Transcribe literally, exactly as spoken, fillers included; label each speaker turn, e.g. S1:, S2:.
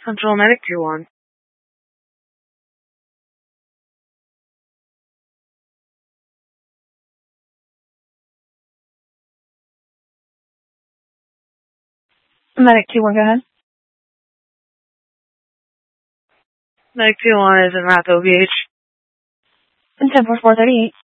S1: Central Medic two one.
S2: Medic two one, go ahead.
S1: Medic two one is in Rath O B H.
S2: And ten four four thirty-eight.